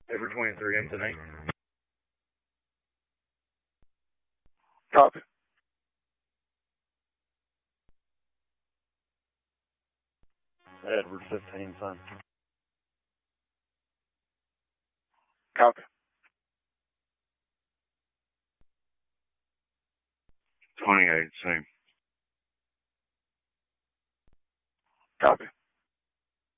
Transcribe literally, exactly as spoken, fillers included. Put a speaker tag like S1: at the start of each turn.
S1: Over twenty-three M tonight.
S2: Copy.
S1: Edward fifteen, son.
S2: Copy.
S1: twenty-eight, same.
S2: Copy.